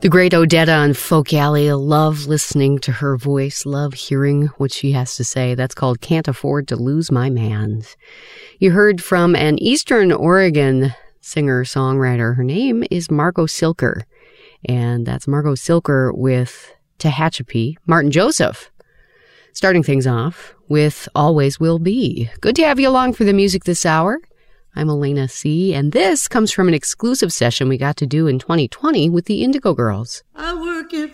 The great Odetta on Folk Alley. Love listening to her voice. Love hearing what she has to say. That's called Can't Afford to Lose My Man. You heard from an Eastern Oregon singer-songwriter. Her name is Margot Silker. And that's Margot Silker with Tehachapi. Martin Joseph starting things off with Always Will Be. Good to have you along for the music this hour. I'm Elena C., and this comes from an exclusive session we got to do in 2020 with the Indigo Girls. I work it